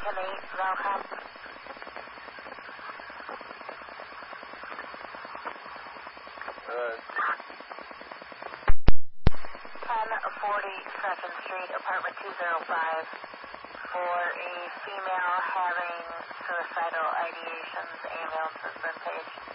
Lincoln 8, Velcom. 1042nd Street, apartment 205, for a female having suicidal ideations. Ambulance has been paged.